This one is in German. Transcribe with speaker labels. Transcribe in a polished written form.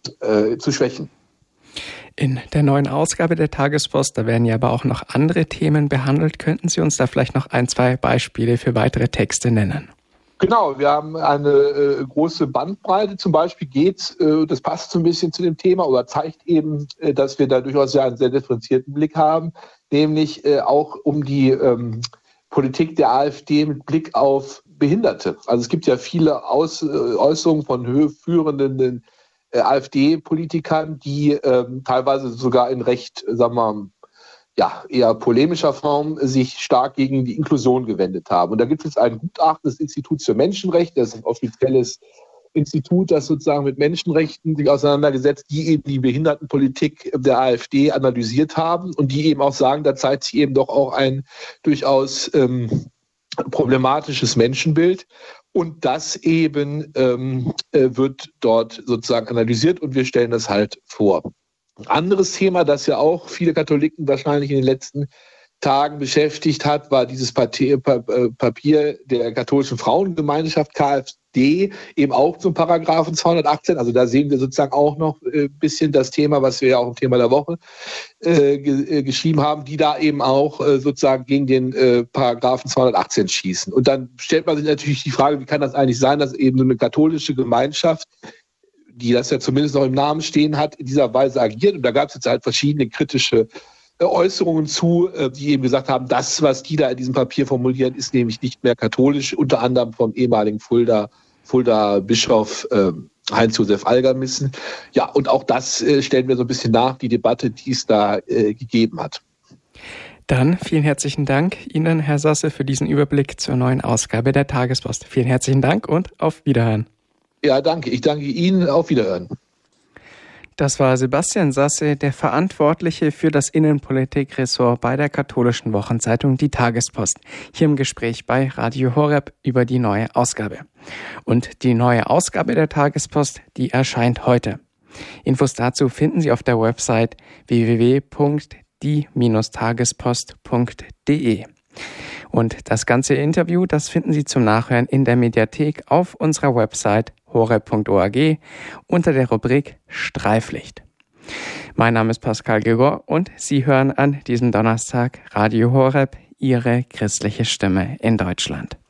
Speaker 1: zu schwächen.
Speaker 2: In der neuen Ausgabe der Tagespost, da werden ja aber auch noch andere Themen behandelt. Könnten Sie uns da vielleicht noch 1-2 Beispiele für weitere Texte nennen?
Speaker 1: Genau, wir haben eine große Bandbreite. Zum Beispiel geht's, das passt so ein bisschen zu dem Thema oder zeigt eben, dass wir da durchaus ja einen sehr differenzierten Blick haben, nämlich auch um die Politik der AfD mit Blick auf Behinderte. Also es gibt ja viele Äußerungen von führenden AfD-Politikern, die teilweise sogar in recht, sagen wir mal, ja, eher polemischer Form sich stark gegen die Inklusion gewendet haben. Und da gibt es ein Gutachten des Instituts für Menschenrechte, das ist ein offizielles Institut, das sozusagen mit Menschenrechten sich auseinandergesetzt, die eben die Behindertenpolitik der AfD analysiert haben und die eben auch sagen, da zeigt sich eben doch auch ein durchaus problematisches Menschenbild. Und das eben wird dort sozusagen analysiert und wir stellen das halt vor. Ein anderes Thema, das ja auch viele Katholiken wahrscheinlich in den letzten Tagen beschäftigt hat, war dieses Papier der katholischen Frauengemeinschaft KfD, eben auch zum Paragraphen 218. Also da sehen wir sozusagen auch noch ein bisschen das Thema, was wir ja auch im Thema der Woche geschrieben haben, die da eben auch sozusagen gegen den Paragraphen 218 schießen. Und dann stellt man sich natürlich die Frage, wie kann das eigentlich sein, dass eben so eine katholische Gemeinschaft, die das ja zumindest noch im Namen stehen hat, in dieser Weise agiert. Und da gab es jetzt halt verschiedene kritische Äußerungen zu, die eben gesagt haben, das, was die da in diesem Papier formulieren, ist nämlich nicht mehr katholisch, unter anderem vom ehemaligen Fulda Bischof Heinz-Josef Algermissen. Ja, und auch das stellen wir so ein bisschen nach, die Debatte, die es da gegeben hat.
Speaker 2: Dann vielen herzlichen Dank Ihnen, Herr Sasse, für diesen Überblick zur neuen Ausgabe der Tagespost. Vielen herzlichen Dank und auf Wiederhören.
Speaker 1: Ja, danke. Ich danke Ihnen. Auf Wiederhören.
Speaker 2: Das war Sebastian Sasse, der Verantwortliche für das Innenpolitikressort bei der katholischen Wochenzeitung Die Tagespost, hier im Gespräch bei Radio Horeb über die neue Ausgabe. Und die neue Ausgabe der Tagespost, die erscheint heute. Infos dazu finden Sie auf der Website www.die-tagespost.de. Und das ganze Interview, das finden Sie zum Nachhören in der Mediathek auf unserer Website horeb.org unter der Rubrik Streiflicht. Mein Name ist Pascal Gregor und Sie hören an diesem Donnerstag Radio Horeb, Ihre christliche Stimme in Deutschland.